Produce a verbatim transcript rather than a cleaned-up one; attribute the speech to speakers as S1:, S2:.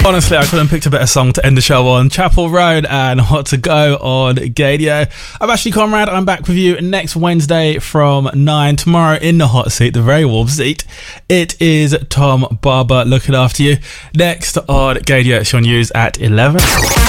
S1: Honestly, I couldn't have picked a better song to end the show on. Chapel Roan and Hot to Go on Gadio. I'm Ashley Conrad. I'm back with you next Wednesday from nine. Tomorrow in the hot seat, the very warm seat, it is Tom Barber looking after you. Next on Gadio, Sean Hughes at eleven.